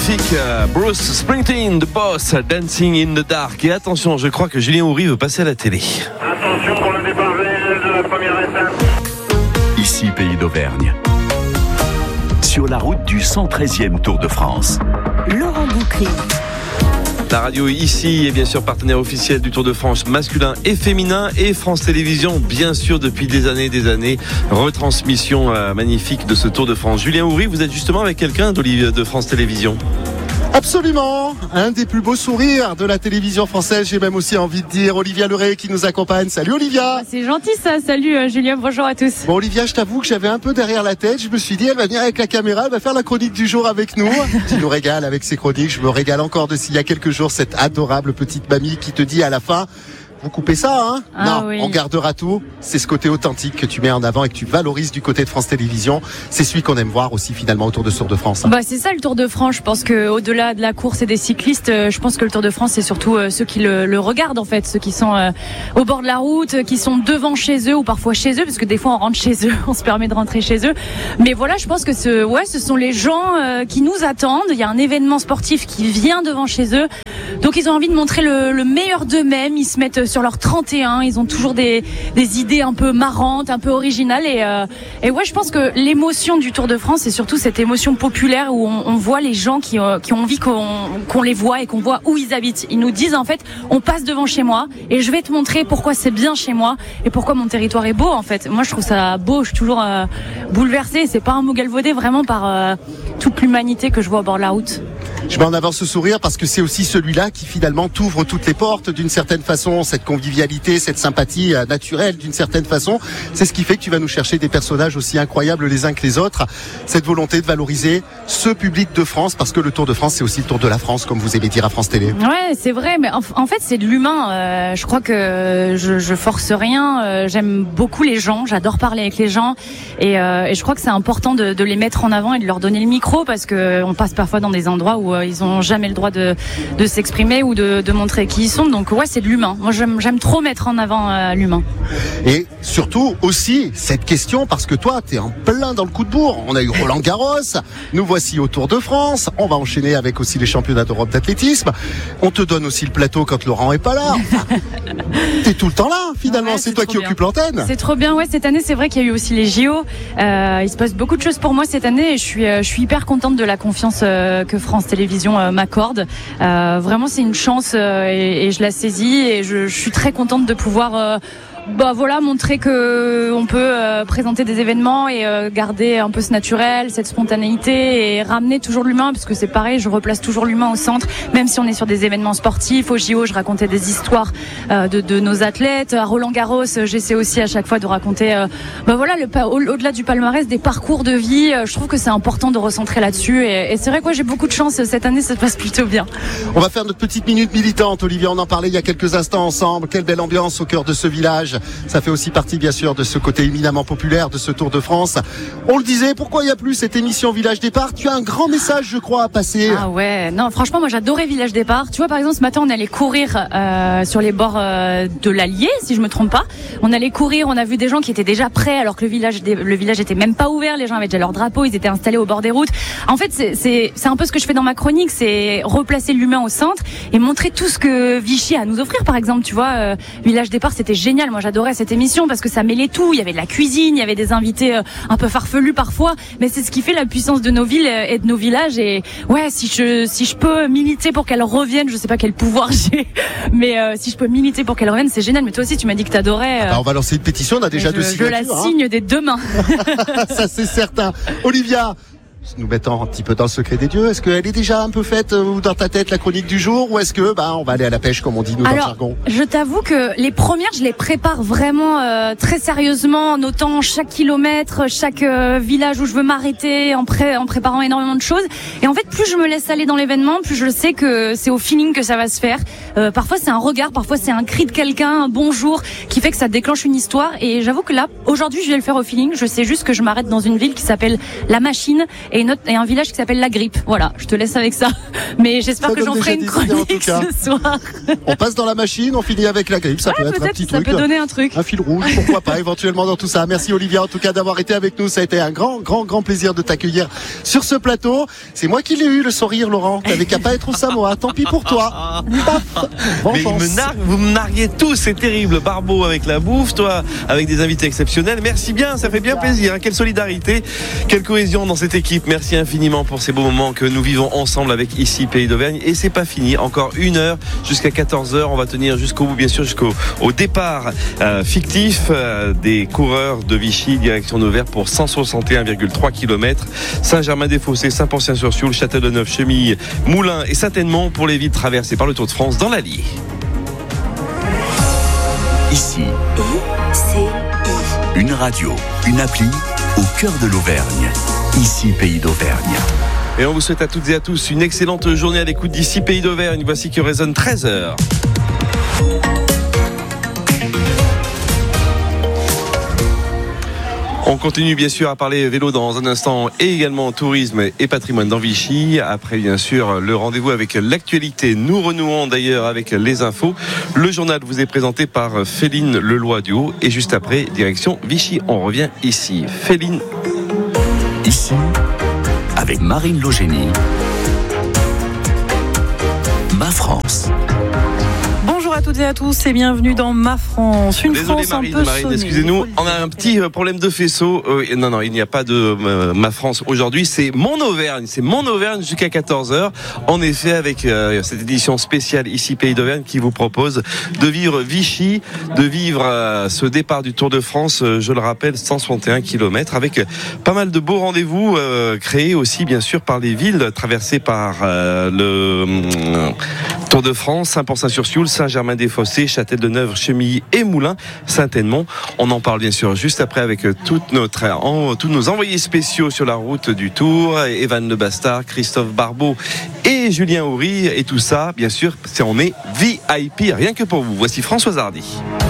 Magnifique. Bruce Springsteen, The Boss, Dancing in the Dark. Et attention, je crois que Julien Houry veut passer à la télé. Attention pour le départ réel de la première étape. Ici, Pays d'Auvergne. Sur la route du 113e Tour de France. Laurent Boucry. La radio ici est bien sûr partenaire officiel du Tour de France masculin et féminin, et France Télévisions bien sûr depuis des années, retransmission magnifique de ce Tour de France. Julien Houry, vous êtes justement avec quelqu'un de France Télévisions. Absolument, un des plus beaux sourires de la télévision française, j'ai même aussi envie de dire Olivia Leray qui nous accompagne. Salut Olivia. C'est gentil ça, salut Julien, bonjour à tous. Bon Olivia, je t'avoue que j'avais un peu derrière la tête, je me suis dit elle va venir avec la caméra, elle va faire la chronique du jour avec nous. Tu nous régales avec ses chroniques, je me régale encore de s'il y a quelques jours cette adorable petite mamie qui te dit à la fin... Vous coupez ça, hein? Non, oui. On gardera tout. C'est ce côté authentique que tu mets en avant et que tu valorises du côté de France Télévisions. C'est celui qu'on aime voir aussi finalement autour de ce Tour de France. Bah c'est ça le Tour de France. Je pense que au-delà de la course et des cyclistes, je pense que le Tour de France c'est surtout ceux qui le regardent en fait, ceux qui sont au bord de la route, qui sont devant chez eux ou parfois chez eux, parce que des fois on rentre chez eux, on se permet de rentrer chez eux. Mais voilà, je pense que ce sont les gens qui nous attendent. Il y a un événement sportif qui vient devant chez eux. Donc ils ont envie de montrer le meilleur d'eux-mêmes. Ils se mettent sur leur 31. Ils ont toujours des idées un peu marrantes, un peu originales. Et ouais, je pense que l'émotion du Tour de France, c'est surtout cette émotion populaire où on voit les gens qui ont envie qu'on les voit et qu'on voit où ils habitent. Ils nous disent en fait, on passe devant chez moi et je vais te montrer pourquoi c'est bien chez moi et pourquoi mon territoire est beau en fait. Moi, je trouve ça beau. Je suis toujours bouleversée. C'est pas un mot galvaudé, vraiment par toute l'humanité que je vois au bord de la route. Je mets en avant ce sourire parce que c'est aussi celui-là qui finalement t'ouvre toutes les portes d'une certaine façon, cette convivialité, cette sympathie naturelle d'une certaine façon. C'est ce qui fait que tu vas nous chercher des personnages aussi incroyables les uns que les autres. Cette volonté de valoriser ce public de France, parce que le Tour de France, c'est aussi le Tour de la France, comme vous aimez dire à France Télé. Ouais, c'est vrai, mais en fait, c'est de l'humain. Je crois que je force rien. J'aime beaucoup les gens, j'adore parler avec les gens, et je crois que c'est important de les mettre en avant et de leur donner le micro, parce que on passe parfois dans des endroits où ils ont jamais le droit de s'exprimer ou de montrer qui ils sont. Donc ouais, c'est de l'humain. Moi, j'aime trop mettre en avant l'humain. Et surtout aussi cette question, parce que toi, t'es en plein dans le coup de bourre. On a eu Roland Garros, nous voici au Tour de France. On va enchaîner avec aussi les championnats d'Europe d'athlétisme. On te donne aussi le plateau quand Laurent est pas là. Enfin, t'es tout le temps là, finalement. Ouais, c'est toi qui occupe l'antenne. C'est trop bien. Ouais, cette année, c'est vrai qu'il y a eu aussi les JO. Il se passe beaucoup de choses pour moi cette année, et je suis hyper contente de la confiance que France Télévisions m'accorde. Vraiment, c'est une chance et je la saisis, et je suis très contente de pouvoir montrer que on peut présenter des événements et garder un peu ce naturel, cette spontanéité, et ramener toujours l'humain, parce que c'est pareil, je replace toujours l'humain au centre, même si on est sur des événements sportifs. Au JO, je racontais des histoires de nos athlètes. À Roland Garros, j'essaie aussi à chaque fois de raconter au-delà du palmarès, des parcours de vie. Je trouve que c'est important de recentrer là-dessus, et c'est vrai que j'ai beaucoup de chance cette année, ça se passe plutôt bien. On va faire notre petite minute militante, Olivier. On en parlait il y a quelques instants ensemble. Quelle belle ambiance au cœur de ce village. Ça fait aussi partie, bien sûr, de ce côté éminemment populaire de ce Tour de France. On le disait, pourquoi il n'y a plus cette émission Village Départ? Tu as un grand message, je crois, à passer. Ah ouais, non, franchement, moi j'adorais Village Départ. Tu vois, par exemple, ce matin, on allait courir sur les bords de l'Allier, si je me trompe pas. On allait courir, on a vu des gens qui étaient déjà prêts, alors que le village était même pas ouvert. Les gens avaient déjà leur drapeau, ils étaient installés au bord des routes. En fait, c'est un peu ce que je fais dans ma chronique, c'est replacer l'humain au centre et montrer tout ce que Vichy a à nous offrir. Par exemple, tu vois, Village Départ, c'était génial. Moi, j'adorais cette émission parce que ça mêlait tout. Il y avait de la cuisine, il y avait des invités un peu farfelus parfois, mais c'est ce qui fait la puissance de nos villes et de nos villages. Et ouais, si je peux militer pour qu'elles reviennent, je sais pas quel pouvoir j'ai, mais si je peux militer pour qu'elles reviennent, c'est génial. Mais toi aussi, tu m'as dit que t'adorais. On va lancer une pétition, on a déjà 2 signatures. Je la signe des 2 mains. Ça, c'est certain. Olivia, nous mettons un petit peu dans le secret des dieux. Est-ce qu'elle est déjà un peu faite dans ta tête, la chronique du jour, ou est-ce que on va aller à la pêche, comme on dit nous dans le jargon? Je t'avoue que les premières, je les prépare vraiment très sérieusement, en notant chaque kilomètre, chaque village où je veux m'arrêter, en préparant énormément de choses. Et en fait, plus je me laisse aller dans l'événement, plus je sais que c'est au feeling que ça va se faire. Parfois c'est un regard, parfois c'est un cri de quelqu'un, un bonjour, qui fait que ça déclenche une histoire. Et j'avoue que là, aujourd'hui, je vais le faire au feeling. Je sais juste que je m'arrête dans une ville qui s'appelle La Machine, et un village qui s'appelle La Grippe. Voilà, je te laisse avec ça. Mais j'espère que j'en ferai une chronique ce soir. On passe dans la machine, on finit avec La Grippe. Ça peut être un petit truc. Ça peut donner un truc. Un fil rouge, pourquoi pas, éventuellement dans tout ça. Merci Olivia, en tout cas, d'avoir été avec nous. Ça a été un grand plaisir de t'accueillir sur ce plateau. C'est moi qui l'ai eu, le sourire, Laurent. T'avais qu'à pas être au Samoa. Tant pis pour toi. Mais vous me narguez tous, c'est terrible. Barbeau avec la bouffe, toi avec des invités exceptionnels. Merci bien, ça fait bien plaisir. Quelle solidarité, quelle cohésion dans cette équipe. Merci infiniment pour ces beaux moments que nous vivons ensemble avec ici Pays d'Auvergne. Et c'est pas fini, encore 1 heure jusqu'à 14h. On va tenir jusqu'au bout, bien sûr, jusqu'au départ fictif des coureurs de Vichy, direction Nevers pour 161,3 km. Saint-Germain-des-Fossés, Saint-Poncien-sur-Sioule, Châteauneuf, Chemille, Moulins et Saint-Edmond pour les villes traversées par le Tour de France dans l'Allier. Ici, une radio, une appli au cœur de l'Auvergne. Ici, Pays d'Auvergne. Et on vous souhaite à toutes et à tous une excellente journée à l'écoute d'ici Pays d'Auvergne. Voici que résonne 13h. On continue bien sûr à parler vélo dans un instant et également tourisme et patrimoine dans Vichy. Après bien sûr le rendez-vous avec l'actualité. Nous renouons d'ailleurs avec les infos. Le journal vous est présenté par Féline Leloy-Duhaut et juste après direction Vichy. On revient ici. Féline. Ici, avec Marine Logénie. Ma France. Bonjour à toutes et à tous et bienvenue dans Ma France. Une Désolé, France Marine, un peu sonnée. excusez-nous, on a un petit problème de faisceau. Non, il n'y a pas de Ma France aujourd'hui. C'est Mon Auvergne. C'est Mon Auvergne jusqu'à 14h. En effet, avec cette édition spéciale ici Pays d'Auvergne qui vous propose de vivre Vichy, de vivre ce départ du Tour de France, je le rappelle, 161 km avec pas mal de beaux rendez-vous créés aussi bien sûr par les villes traversées par le Tour de France, Saint-Poncin-sur-Sioule, Saint-Germain-des-Fossés, Châteauneuf, Chemilly et Moulins, Saint-Edmond. On en parle bien sûr juste après avec tous nos envoyés spéciaux sur la route du Tour, Evan Le Bastard, Christophe Barbeau et Julien Houry. Et tout ça, bien sûr, on est VIP, rien que pour vous. Voici Françoise Hardy.